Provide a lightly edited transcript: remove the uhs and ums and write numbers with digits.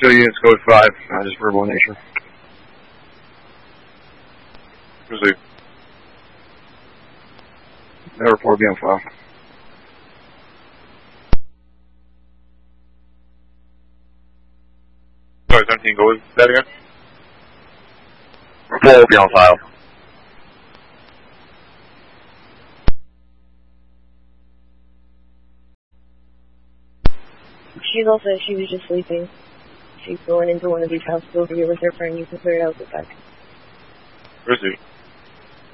2 units, code 5, just verbal in nature. Proceed. That report be on file. Sorry, 17, go with that again? Report will be on file. She's also, she was just sleeping. She's going into one of these houses over here with her friend. You can clear it out with that. Proceed.